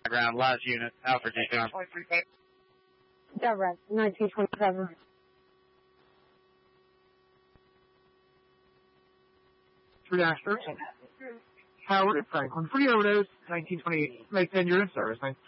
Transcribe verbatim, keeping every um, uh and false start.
ground, last unit, Alfred G. John. Direct, nineteen twenty-seven. Three Ashford. Howard at Franklin. Three overdose, nineteen twenty-eight. Make ten, you're in service, thanks.